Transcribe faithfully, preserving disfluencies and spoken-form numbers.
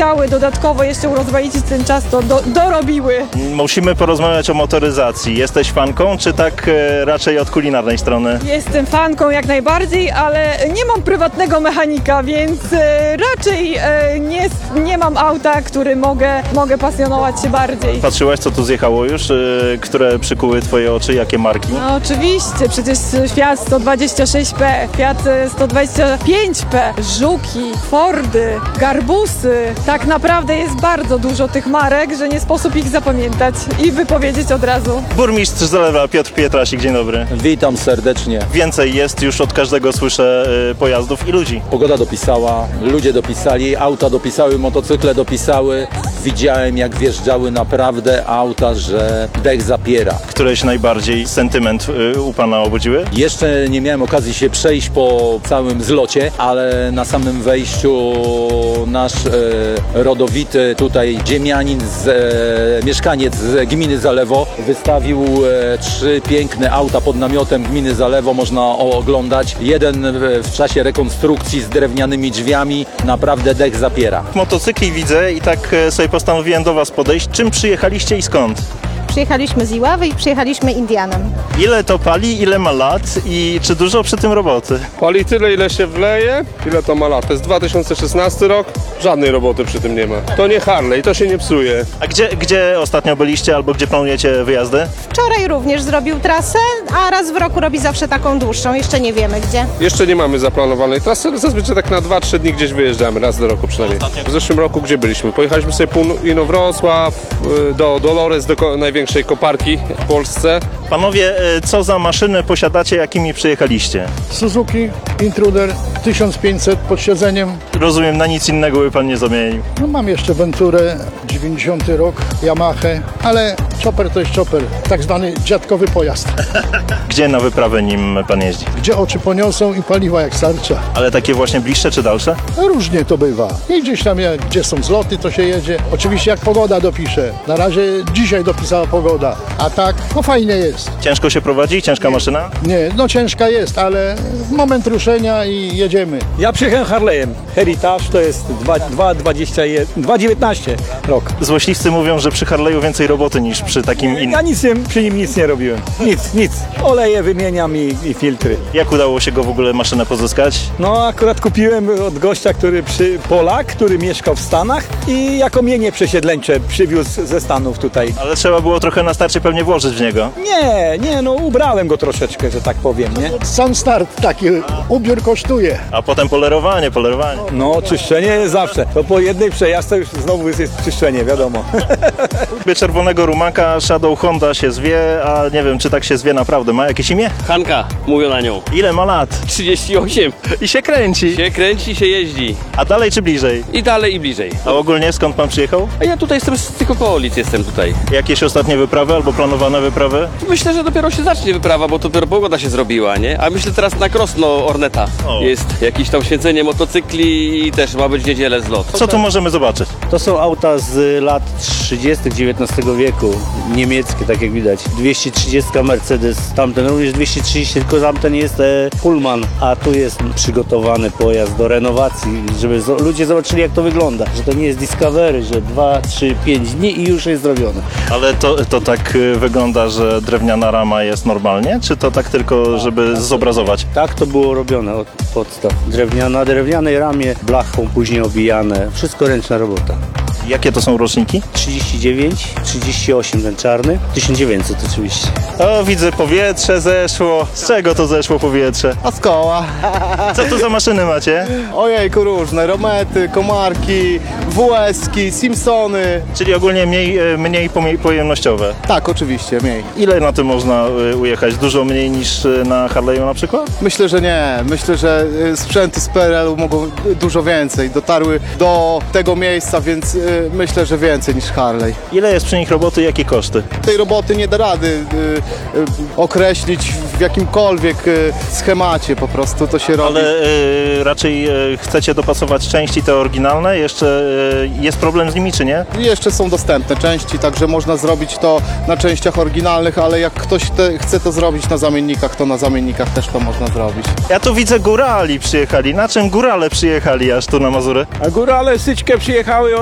chciały dodatkowo jeszcze urozmaicić ten czas, to do, dorobiły. Musimy porozmawiać o motoryzacji. Jesteś fanką, czy tak e, raczej od kulinarnej strony? Jestem fanką jak najbardziej, ale nie mam prywatnego mechanika, więc e, raczej e, nie, nie mam auta, który mogę, mogę pasjonować się bardziej. Patrzyłaś, co tu zjechało już? E, które przykuły twoje oczy? Jakie marki? No oczywiście, przecież Fiat sto dwadzieścia sześć P, Fiat sto dwadzieścia pięć P, Żuki, Fordy, Garbusy. Tak naprawdę jest bardzo dużo tych marek, że nie sposób ich zapamiętać i wypowiedzieć od razu. Burmistrz Zalewa Piotr Pietrasik, dzień dobry. Witam serdecznie. Więcej jest, już od każdego słyszę e, pojazdów i ludzi. Pogoda dopisała, ludzie dopisali, auta dopisały, motocykle dopisały. Widziałem, jak wjeżdżały naprawdę auta, że dech zapiera. Któreś najbardziej sentyment e, u pana obudziły? Jeszcze nie miałem okazji się przejść po całym zlocie, ale na samym wejściu nasz e, rodowity tutaj ziemianin, z, e, mieszkaniec z gminy Zalewo wystawił e, trzy piękne auta pod namiotem gminy Zalewo, można oglądać. Jeden w, w czasie rekonstrukcji z drewnianymi drzwiami, naprawdę dech zapiera. Motocykli widzę i tak e, sobie postanowiłem do was podejść. Czym przyjechaliście i skąd? Przyjechaliśmy z Iławy i przyjechaliśmy Indianem. Ile to pali, ile ma lat i czy dużo przy tym roboty? Pali tyle, ile się wleje, ile to ma lat. To jest dwa tysiące szesnasty rok, żadnej roboty przy tym nie ma. To nie Harley, to się nie psuje. A gdzie, gdzie ostatnio byliście albo gdzie planujecie wyjazdy? Wczoraj również zrobił trasę, a raz w roku robi zawsze taką dłuższą. Jeszcze nie wiemy gdzie. Jeszcze nie mamy zaplanowanej trasy, ale zazwyczaj tak na dwa trzy dni gdzieś wyjeżdżamy, raz do roku przynajmniej. W zeszłym roku gdzie byliśmy? Pojechaliśmy sobie pół Inowrocław, do Dolores, do ko- największej koparki w Polsce. Panowie, e, co za maszyny posiadacie, jakimi przyjechaliście? Suzuki Intruder tysiąc pięćset pod siedzeniem. Rozumiem, na nic innego by pan nie zamienił. No mam jeszcze Venturę, dziewięćdziesiąty rok, Yamahę, ale chopper to jest chopper, tak zwany dziadkowy pojazd. Gdzie na wyprawę nim pan jeździ? Gdzie oczy poniosą i paliwa jak starcza. Ale takie właśnie bliższe czy dalsze? No różnie to bywa. I gdzieś tam, jak, gdzie są zloty, to się jedzie. Oczywiście jak pogoda dopisze. Na razie dzisiaj dopisała pogoda, a tak, no fajnie jest. Ciężko się prowadzi? Ciężka maszyna? Nie, no ciężka jest, ale moment ruszenia i jedziemy. Ja przyjechałem Harley'em. Heritage to jest dwa dwadzieścia jeden, dwa dziewiętnaście rok. Złośliwcy mówią, że przy Harley'u więcej roboty niż przy takim Ja innym. nic nie, przy nim nic nie robiłem. Nic, nic. Oleje wymieniam i, i filtry. Jak udało się go w ogóle maszynę pozyskać? No akurat kupiłem od gościa, który przy Polak, który mieszkał w Stanach i jako mienie przesiedleńcze przywiózł ze Stanów tutaj. Ale trzeba było trochę na starcie pewnie włożyć w niego. Nie, nie, no ubrałem go troszeczkę, że tak powiem, nie? Sam start taki, ubiór kosztuje. A potem polerowanie, polerowanie. No czyszczenie jest zawsze. To po jednej przejażdżce już znowu jest, jest czyszczenie, wiadomo. Lubię czerwonego rumaka, Shadow Honda się zwie, a nie wiem, czy tak się zwie naprawdę. Ma jakieś imię? Hanka, mówią na nią. Ile ma lat? trzydzieści osiem. I się kręci. Się kręci, się jeździ. A dalej czy bliżej? I dalej, i bliżej. A ogólnie skąd pan przyjechał? A ja tutaj jestem z tych okolic, jestem tutaj. Jakieś ostatnie wyprawy albo planowane wyprawy? Myślę, że dopiero się zacznie wyprawa, bo dopiero pogoda się zrobiła, nie? A myślę teraz na Krosno Orneta. O. Jest jakieś tam święcenie motocykli i też ma być w niedzielę zlot. Co tu możemy zobaczyć? To są auta z lat trzydziestych dziewiętnastego wieku, niemieckie, tak jak widać. dwieście trzydzieści Mercedes, tamten również dwieście trzydzieści, tylko tamten jest e, Pullman, a tu jest przygotowany pojazd do renowacji, żeby zo- ludzie zobaczyli, jak to wygląda, że to nie jest Discovery, że dwa, trzy, pięć dni i już jest zrobione. Ale to, to tak y, wygląda, że drewniana rama jest normalnie? Czy to tak tylko, żeby zobrazować? Tak to było robione od podstaw. Drewniana, na drewnianej ramie, blachą później obijane, wszystko ręczna robota. Jakie to są roczniki? trzydzieści dziewięć, trzydzieści osiem ten czarny, tysiąc dziewięćset oczywiście. O, widzę, powietrze zeszło. Z czego to zeszło powietrze? A z koła. Co tu za maszyny macie? Ojejku, różne. Romety, Komarki, W S-ki, Simpsony. Czyli ogólnie mniej, e, mniej pomie- pojemnościowe. Tak, oczywiście, mniej. Ile na tym można y, ujechać? Dużo mniej niż y, na Harley'u na przykład? Myślę, że nie. Myślę, że y, sprzęty z P R L-u mogą y, dużo więcej. Dotarły do tego miejsca, więc y, myślę, że więcej niż Harley. Ile jest przy nich roboty i jakie koszty? Tej roboty nie da rady y, y, określić w jakimkolwiek y, schemacie. Po prostu to się robi. Ale y, raczej y, chcecie dopasować części te oryginalne? Jeszcze y, jest problem z nimi, czy nie? Jeszcze są dostępne części, także można zrobić to na częściach oryginalnych, ale jak ktoś te, chce to zrobić na zamiennikach, to na zamiennikach też to można zrobić. Ja tu widzę górali przyjechali. Na czym górale przyjechali aż tu na Mazury? A górale syćkę przyjechały